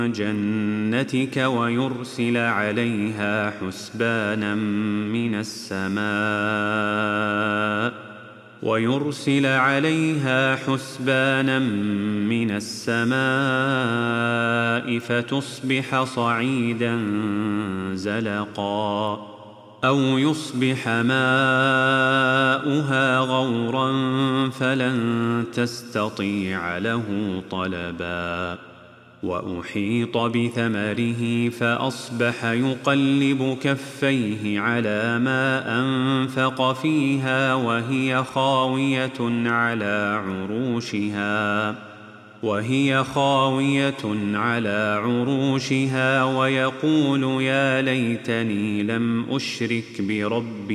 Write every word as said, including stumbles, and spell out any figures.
جنتك ويرسل عليها حسبانا من السماء ويرسل عليها حسبانا من السماء فتصبح صعيدا زلقا أو يصبح ماؤها غورا فلن تستطيع له طلبا وأحيط بثمره فأصبح يقلب كفيه على ما أنفق فيها وهي خاوية على عروشها وهي خاوية على عروشها ويقول يا ليتني لم أشرك بربي